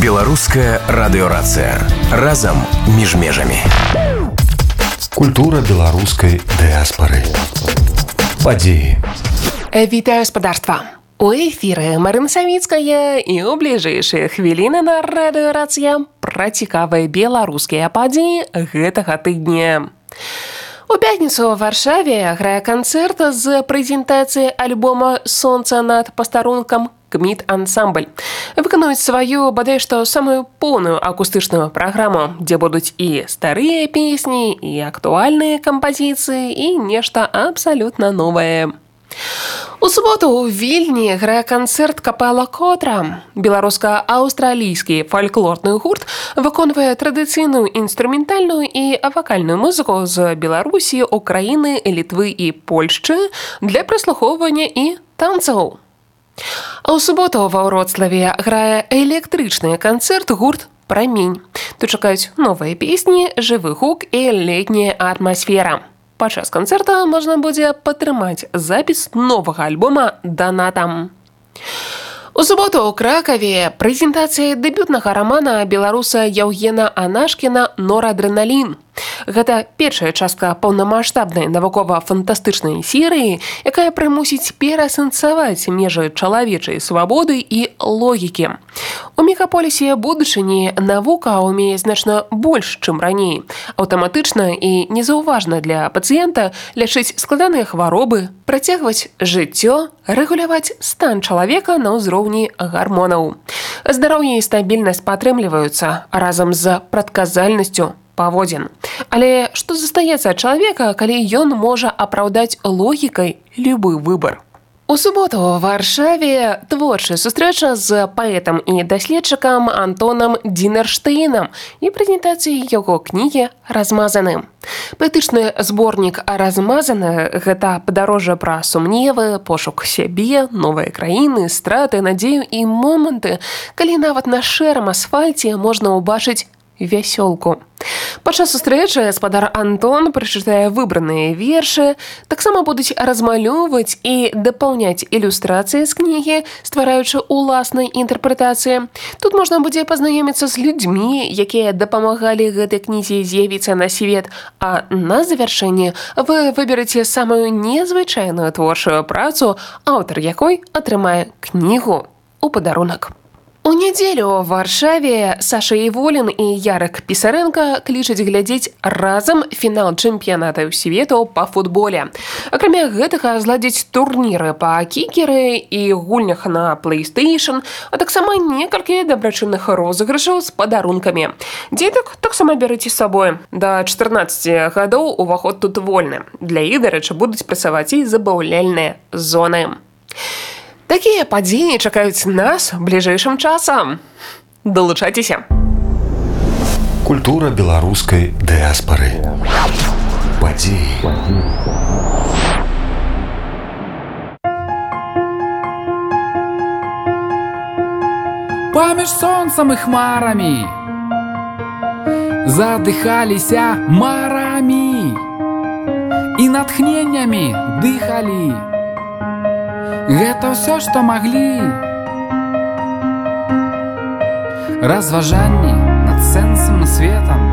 Беларуская радыёрацыя. Разам між межамі. Культура беларускай дыаспары. Падзеі. Вітаю спадарства. У эфіры Марына Савіцкая і ў бліжэйшыя хвіліны на радыёрацыя пра цікавыя беларускія падзеі гэтага тыдня. У пятніцу ў Варшаве грае канцэрт з прэзентацыяй альбома «Сонца над пастарункам» КМІТ-ансамбль. Выканаюць сваю, бадай што, самую поўную акустычную праграму, дзе будуць і старыя песні, і актуальныя кампазіцыі, і нешта абсалютна новае. У суботу ў Вільні грае канцэрт капэла «Котра». Беларуска-аўстралійскі фальклорны гурт выконвае традыцыйную інструментальную і вакальную музыку з Беларусі, Украіны, Літвы і Польшчы для праслухоўвання і танцаў. А ў суботу ва Вроцлаве грае электрычны канцэрт гурт «Прамень». Тут чакаюць новыя песні, жывы гук і летняя атмасфера. Падчас канцэрта можна будзе падтрымаць запіс новага альбома «Данатам». У суботу ў Кракаве прэзентацыя дэбютнага рамана беларуса Яўгена Анашкіна «Норадрэналін». Гэта першая частка паўнамаштабнай навукова-фантастычнай серыі, якая прымусіць пераасэнсаваць межы чалавечай свабоды і логікі. У мегаполісе будучыні навука ўмее значна больш, чым раней. Аўтаматычна і незаўважна для пацыента лячыць складаныя хваробы, працягваць жыццё, рэгуляваць стан чалавека на ўзроўні гармонаў. Здароўе і стабільнасць падтрымліваюцца разам з прадказальнасцю паводзін. Але што застаецца ад чалавека, калі ён можа апраўдаць логікай любы выбар? У суботу ў Варшаве творчая сустрэча з паэтам і даследчыкам Антонам Дзінерштейнам і прэзентацыяй яго кнігі «Размазаны». Паэтычны зборнік «Размазаны» – гэта падарожжа пра сумневы, пошук сябе, новыя краіны, страты, надзею і моманты, калі нават на шэрым асфальце можна ўбачыць вясёлку. Падчас сустрэчы спадар Антон прачытае выбраныя вершы, таксама будуць размалёўваць і дапаўняць ілюстрацыі з кнігі, ствараючы ўласнай інтэрпрэтацыі. Тут можна будзе пазнаёміцца з людзьмі, якія дапамагалі гэтай кнізе з'явіцца на свет, а на завяршэнні вы выбераце самую незвычайную творчую працу, аўтар якой атрымае кнігу ў падарунак. У нядзелю ў Варшаве Саша Іволін і Ярык Пісарэнка клічуць глядзець разам фінал чэмпіянатаў свету па футболе. Акрамя гэтага зладзіць турніры па кікеры і гульнях на PlayStation, а таксама некалькі дабрачынных розыгрышаў з падарункамі. Дзетак таксама бярыце з сабой. Да 14 гадоў уваход тут вольны. Для іх, дарэчы, будуць працаваць і забаўляльныя зоны. Такія падзеі чакаюць нас бліжэйшым часам. Далучайцеся. Культура беларускай дыаспары. Падзеі. Паміж сонцам і хмарамі задыхаліся марамі і натхненнямі дыхалі. Гэта ўсё, што маглі. Разважанні над сэнсам і светам,